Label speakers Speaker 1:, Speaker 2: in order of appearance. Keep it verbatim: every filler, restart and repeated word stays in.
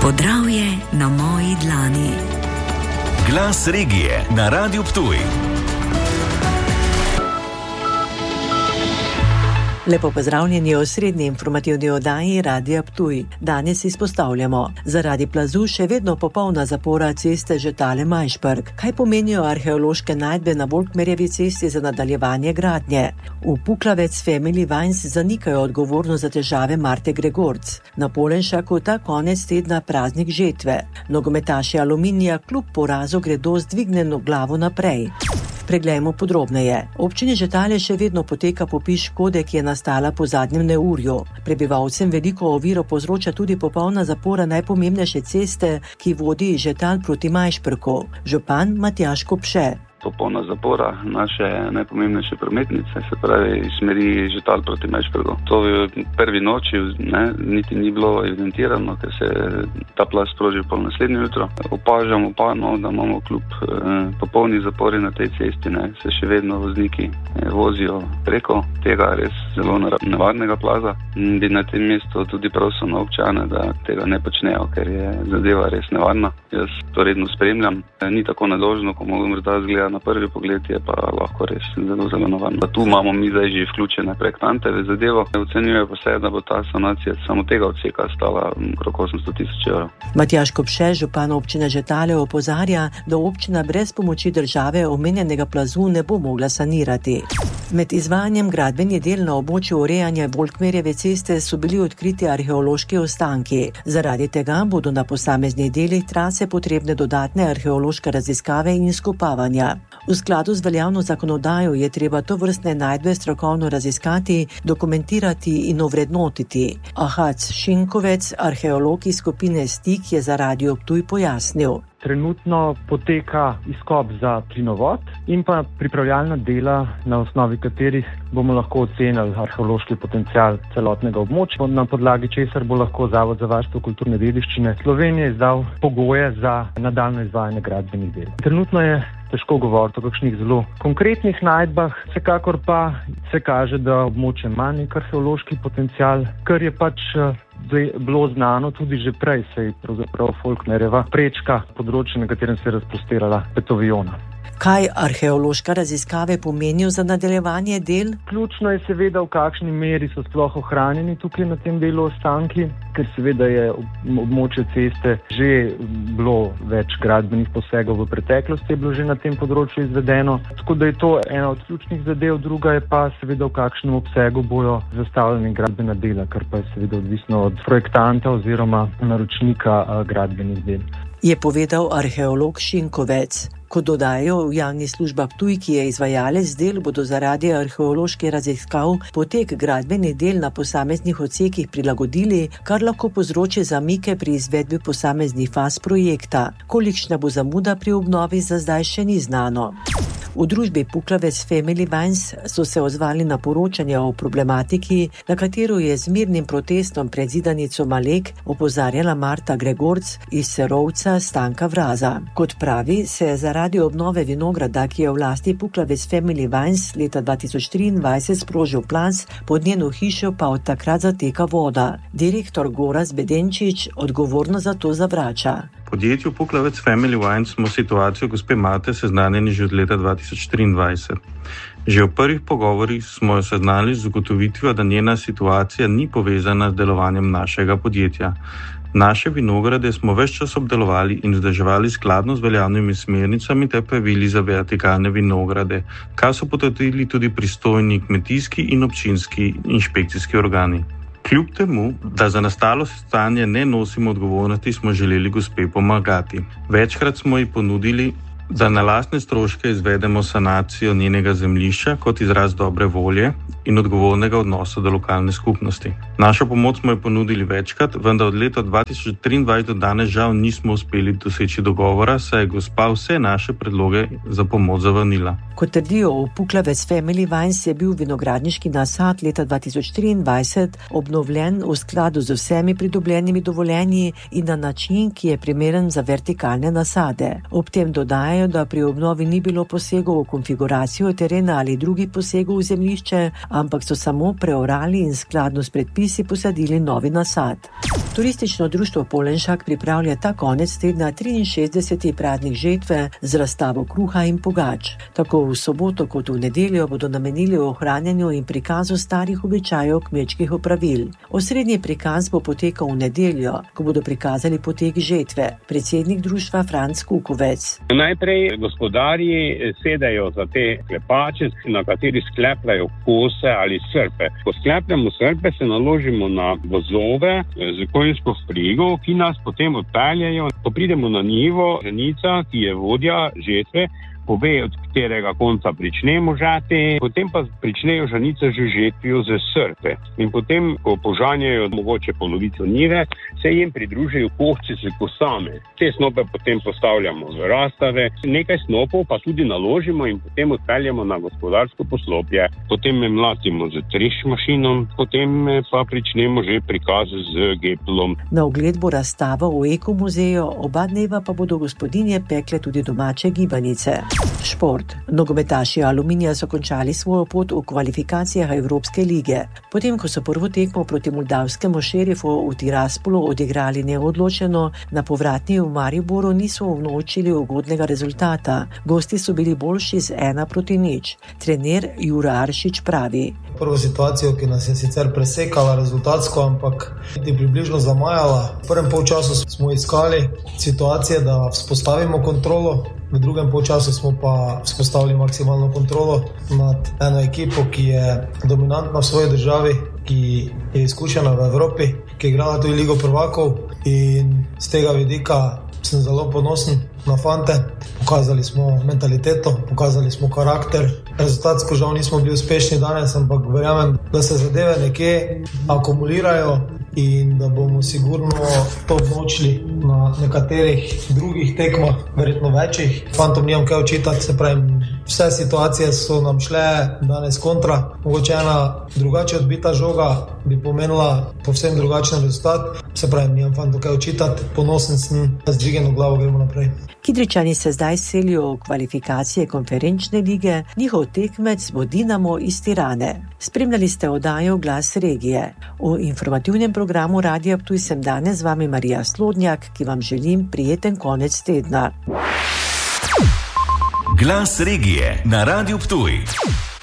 Speaker 1: Podravje na moji dlani.
Speaker 2: Glas regije na Radiu Ptuj.
Speaker 3: Lepo pozdravljeni v osrednji informativni oddaji Radia Ptuj. Danes izpostavljamo: zaradi plazu še vedno popolna zapora ceste Žetale-Majšperk. Kaj pomenijo arheološke najdbe na Volkmerjevi cesti za nadaljevanje gradnje? V Puklavec Family Wines zanikajo odgovornost za težave Marte Gregorc. Na Polenšaku ta konec tedna praznik žetve. Nogometaši Aluminija kljub porazu gredo z dvignjeno glavo naprej. Preglejmo podrobneje. Občini Žetale še vedno poteka popis škode, ki je nastala po zadnjem neurju. Prebivalcem veliko oviro povzroča tudi popolna zapora najpomembnejše ceste, ki vodi iz Žetal proti Majšperku. Župan Matjaž Kopše.
Speaker 4: Popolna zapora naše najpomembnejše prometnice, se pravi iz smeri Žetal proti Majšperku. To v prvi noči ne, niti ni bilo evidentirano, ker se ta plaz sproži pol naslednje jutro. Opažamo pa, no, da imamo kljub eh, popolni zapori na tej cesti, ne, se še vedno vozniki eh, vozijo preko tega res zelo nevarnega plaza. Bi na tem mestu tudi prosil na občane, da tega ne počnejo, ker je zadeva res nevarna. Jaz to redno spremljam. Eh, ni tako nedolžno, ko morda zgleda na prvi pogled, je pa lahko res zelo, zelo nevarno. Tu imamo mi zdaj že vključene projektante v zadevo. Ocenjuje pa se, da bo ta sanacija samo tega odseka stala okrog osemsto tisoč evrov.
Speaker 3: Matjaž Kopše, župan občine Žetale, opozarja, da občina brez pomoči države omenjenega plazu ne bo mogla sanirati. Med izvajanjem gradbenih del na območju urejanja Volkmerjeve ceste so bili odkriti arheološki ostanki. Zaradi tega bodo na posameznih delih trase potrebne dodatne arheološke raziskave in skopavanja. V skladu z veljavno zakonodajo je treba tovrstne najdbe strokovno raziskati, dokumentirati in ovrednotiti. Ahac Šinkovec, arheolog iz skupine Stik, je za Radio Ptuj pojasnil.
Speaker 5: Trenutno poteka izkop za plinovod in pa pripravljalna dela, na osnovi katerih bomo lahko ocenili arheološki potencial celotnega območja, na podlagi česar bo lahko Zavod za varstvo kulturne dediščine Slovenije izdal pogoje za nadaljnje izvajanje gradbenih del. Trenutno je težko govoriti o kakšnih zelo konkretnih najdbah, vsekakor pa se kaže, da območje ima nek arheološki potencial, kar je pač bilo znano tudi že prej, saj pravzaprav Volkmerjeva prečka področje, na katerem se je razprostirala petoviona.
Speaker 3: Kaj arheološke raziskave pomenijo za nadaljevanje del?
Speaker 5: Ključno je seveda, v kakšni meri so sploh ohranjeni tukaj na tem delu ostanki, ker seveda je območje ceste že bilo več gradbenih posegov v preteklosti, je bilo že na tem področju izvedeno. Tako da je to ena od ključnih zadev, druga je pa seveda, v kakšnem obsegu bojo zastavljeni gradbena dela, kar pa je seveda odvisno od projektanta oziroma naročnika gradbenih del.
Speaker 3: Je povedal arheolog Šinkovec. Kot dodajo v javni služba Ptuj, ki je izvajalec del, bodo zaradi arheoloških raziskav potek gradbenih del na posameznih odsekih prilagodili, kar lahko povzroči zamike pri izvedbi posameznih faz projekta. Kolikšna bo zamuda pri obnovi, za zdaj še ni znano. V družbi Puklavec Family Wines so se odzvali na poročanje o problematiki, na katero je z mirnim protestom pred zidanico Malek opozarjala Marta Gregorc iz Serovca Stanka Vraza. Kot pravi, se je zaradi obnove vinograda, ki je v lasti Puklavec Family Wines leta dva tisoč triindvajset sprožil plaz, pod njeno hišo pa od takrat zateka voda. Direktor Gorazd Bedenčič odgovorno za to zavrača.
Speaker 6: V podjetju Puklavec Family Wines smo situacijo gospe Mate seznanjeni že od leta dva tisoč triindvajset. Že v prvih pogovorih smo jo seznanili z ugotovitvijo, da njena situacija ni povezana z delovanjem našega podjetja. Naše vinograde smo ves čas obdelovali in vzdrževali skladno z veljavnimi smernicami ter pravili za vertikalne vinograde, kar so potrdili tudi pristojni kmetijski in občinski inšpekcijski organi. Kljub temu, da za nastalo stanje ne nosimo odgovornosti, smo želeli gospe pomagati. Večkrat smo ji ponudili, da na lastne stroške izvedemo sanacijo njenega zemljišča kot izraz dobre volje in odgovornega odnosa do lokalne skupnosti. Našo pomoč smo ji ponudili večkrat, vendar od leta dva tisoč triindvajset do danes žal nismo uspeli doseči dogovora, saj je gospa vse naše predloge za pomoč zavrnila.
Speaker 3: Kot trdijo v Puklavec Family Wines, je bil vinogradniški nasad leta dva tisoč triindvajset obnovljen v skladu z vsemi pridobljenimi dovoljenji in na način, ki je primeren za vertikalne nasade. Ob tem dodaja, dodajo, da pri obnovi ni bilo posegov v konfiguracijo terena ali drugih posegov v zemljišče, ampak so samo preorali in skladno s predpisi posadili novi nasad. Turistično društvo Polenšak pripravlja ta konec tedna triinšestdeseti praznik žetve z razstavo kruha in pogač. Tako v soboto kot v nedeljo bodo namenili ohranjanju in prikazu starih običajev kmečkih opravil. Osrednji prikaz bo potekal v nedeljo, ko bodo prikazali potek žetve. Predsednik društva Franc Kukovec.
Speaker 7: Najprej gospodarji sedajo za te klepače, na kateri sklepljajo kose ali srpe. Ko sklepljamo srpe, se naložimo na vozove z konjsko vprigo, ki nas potem odpeljajo. Ko pridemo na njivo, ženica, ki je vodja žetve, pove, od katerega konca pričnemo žati, potem pa pričnejo žanice že žetvijo z srpe. In potem, ko požanjajo mogoče polovico njive, se jim pridružijo kohci z kosame. Te snope potem postavljamo v rastave, nekaj snopov pa tudi naložimo in potem odpeljamo na gospodarsko poslopje. Potem me mlatimo z treš mašinom, potem pa pričnemo že prikaz z geplom.
Speaker 3: Na ogled bo razstava v Ekomuzeju, oba dneva pa bodo gospodinje pekle tudi domače gibanice. Šport. Nogometaši Aluminija so končali svojo pot v kvalifikacijah Evropske lige. Potem, ko so prvo tekmo proti moldavskemu Šerifu v Tiraspolu odigrali neodločeno, na povratni v Mariboru niso unovčili ugodnega rezultata. Gosti so bili boljši z ena proti nič. Trener Jura Aršič pravi.
Speaker 8: Prvo situacijo, ki nas je sicer presekala rezultatsko, ampak je približno zamajala. V prvem polčasu smo iskali situacije, da vzpostavimo kontrolo. V drugem polčasu smo pa vzpostavili maksimalno kontrolo nad eno ekipo, ki je dominantna v svoji državi, ki je izkušena v Evropi, ki je igrala tudi Ligo prvakov in z tega vidika sem zelo ponosen na fante. Pokazali smo mentaliteto, pokazali smo karakter. Rezultatsko žal nismo bili uspešni danes, ampak verjamem, da se zadeve nekje akumulirajo in da bomo sigurno to odmočili na nekaterih drugih tekmah, verjetno večjih. Fantom nimam kaj očitati, se pravi, vse situacije so nam šle danes kontra. Mogoče ena drugače odbita žoga bi pomenila povsem drugačen rezultat. Se pravi, nimam fantom kaj očitati, ponosen sem, z dvigeno glavo gremo naprej.
Speaker 3: Kidričani se zdaj selijo v kvalifikacije konferenčne lige, njihov tekmec bo Dinamo iz Tirane. Spremljali ste oddajo Glas regije. V informativnem programu Radia Ptuj sem danes z vami Marija Slodnjak, ki vam želim prijeten konec tedna.
Speaker 2: Glas regije na Radiu Ptuj.